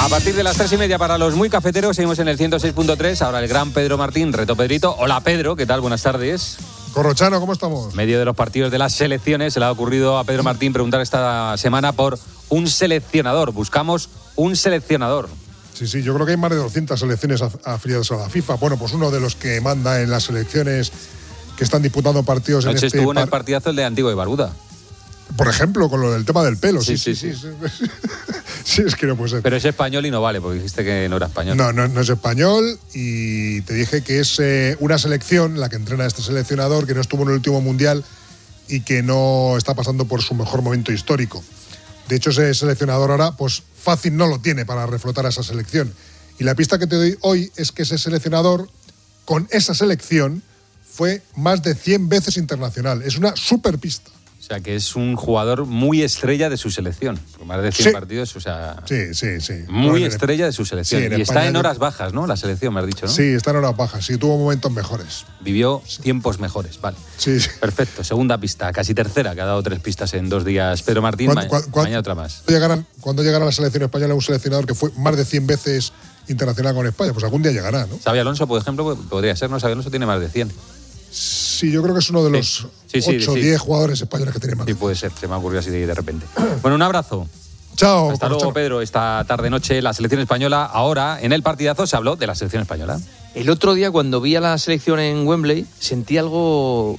A partir de las 3:30 para los muy cafeteros, seguimos en el 106.3. Ahora el gran Pedro Martín, Reto Pedrito. Hola Pedro, ¿qué tal? Buenas tardes. Corrochano, ¿cómo estamos? En medio de los partidos de las selecciones, se le ha ocurrido a Pedro Martín preguntar esta semana por un seleccionador. Buscamos un seleccionador. Sí, yo creo que hay más de 200 selecciones afiliadas a la FIFA. Bueno, pues uno de los que manda en las selecciones que están disputando partidos Noche estuvo en el partidazo el de Antigua y Barbuda. Por ejemplo, con lo del tema del pelo. Sí, sí, es que no puede ser. Pero es español y no vale, porque dijiste que no era español. No es español, y te dije que es una selección, la que entrena este seleccionador, que no estuvo en el último mundial y que no está pasando por su mejor momento histórico. De hecho, ese seleccionador ahora, pues fácil no lo tiene para reflotar a esa selección. Y la pista que te doy hoy es que ese seleccionador, con esa selección, fue más de 100 veces internacional. Es una super pista. O sea, que es un jugador muy estrella de su selección. Con más de 100 partidos, o sea... Sí. Muy estrella de su selección. Sí, y está en horas bajas, ¿no? La selección, me has dicho, ¿no? Sí, está en horas bajas. Sí, tuvo momentos mejores. Vivió tiempos mejores, vale. Sí. Perfecto. Segunda pista, casi tercera, que ha dado 3 pistas en 2 días. Pedro Martín, mañana otra más. Cuando llegará a la selección española un seleccionador que fue más de 100 veces internacional con España? Pues algún día llegará, ¿no? Xabi Alonso, por ejemplo, podría ser, ¿no? Xabi Alonso tiene más de 100. Sí, yo creo que es uno de los 8 o 10 jugadores españoles que tiene más. Sí, puede ser, se me ha ocurrido así de repente. Bueno, un abrazo. Chao. Hasta luego, Pedro. Esta tarde-noche la selección española. Ahora, en el partidazo, se habló de la selección española. El otro día, cuando vi a la selección en Wembley, sentí algo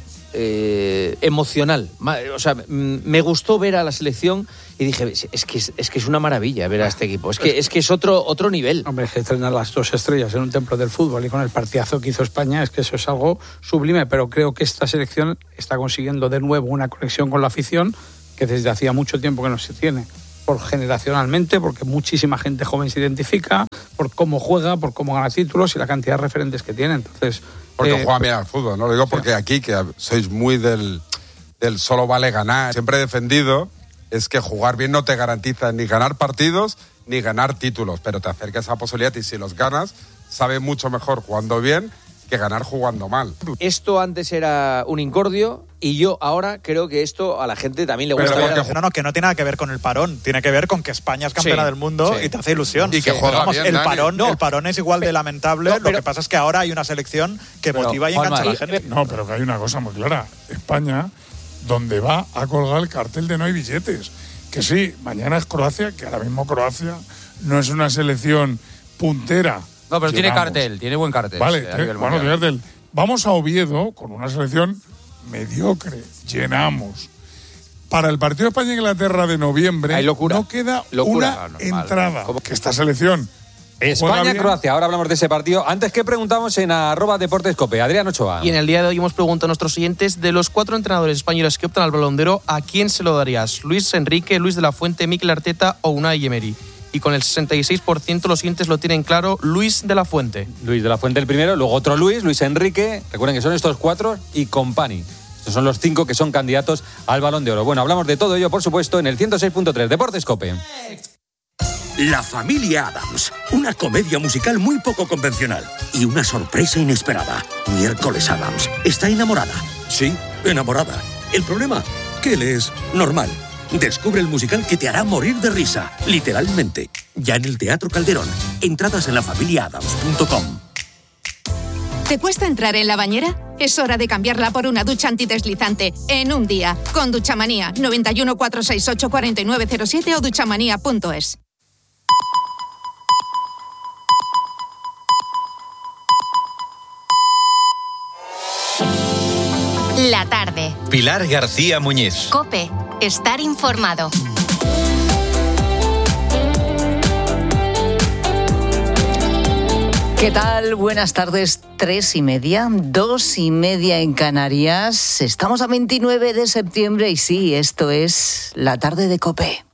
emocional. O sea, me gustó ver a la selección y dije, es que es una maravilla ver a este equipo. Es que es otro nivel. Hombre, es que estrenar las 2 estrellas en un templo del fútbol y con el partidazo que hizo España, es que eso es algo sublime. Pero creo que esta selección está consiguiendo de nuevo una conexión con la afición que desde hacía mucho tiempo que no se tiene. Por generacionalmente, porque muchísima gente joven se identifica, por cómo juega, por cómo gana títulos y la cantidad de referentes que tiene. Entonces, porque juega bien al fútbol, ¿no? Lo digo porque aquí, que sois muy del solo vale ganar, siempre he defendido, es que jugar bien no te garantiza ni ganar partidos ni ganar títulos, pero te acerca esa posibilidad y si los ganas, sabe mucho mejor jugando bien que ganar jugando mal. Esto antes era un incordio y yo ahora creo que esto a la gente también le gusta. No, que no tiene nada que ver con el parón, tiene que ver con que España es campeona del mundo y te hace ilusión. Y que juega bien, el parón es igual de lamentable, lo que pasa es que ahora hay una selección que motiva y engancha a la gente. No, pero que hay una cosa muy clara. España, donde va a colgar el cartel de no hay billetes. Que sí, mañana es Croacia, que ahora mismo Croacia no es una selección puntera. No, pero tiene cartel, tiene buen cartel. Vale, tiene cartel. Vamos a Oviedo con una selección mediocre, llenamos. Para el partido España-Inglaterra de noviembre no queda una entrada. ¿Cómo? Que esta selección España-Croacia, ahora hablamos de ese partido. Antes, que preguntamos en @deportescope? Adrián Ochoa. Y en el día de hoy hemos preguntado a nuestros oyentes, de los 4 entrenadores españoles que optan al Balón de Oro, ¿a quién se lo darías? ¿Luis Enrique, Luis de la Fuente, Mikel Arteta o Unai Emery? Y con el 66% los oyentes lo tienen claro, Luis de la Fuente. Luis de la Fuente el primero, luego otro Luis Enrique. Recuerden que son estos 4 y Company. Estos son los 5 que son candidatos al Balón de Oro. Bueno, hablamos de todo ello, por supuesto, en el 106.3 Deportescope. La familia Addams, una comedia musical muy poco convencional y una sorpresa inesperada. Miércoles Addams está enamorada. Sí, enamorada. El problema, que él es normal. Descubre el musical que te hará morir de risa, literalmente. Ya en el Teatro Calderón. Entradas en lafamiliaadams.com. ¿Te cuesta entrar en la bañera? Es hora de cambiarla por una ducha antideslizante en un día. Con Duchamanía, 91 468 4907 o duchamanía.es. La tarde. Pilar García Muñiz. COPE. Estar informado. ¿Qué tal? Buenas tardes. 3:30, 2:30 en Canarias. Estamos a 29 de septiembre y sí, esto es La Tarde de COPE.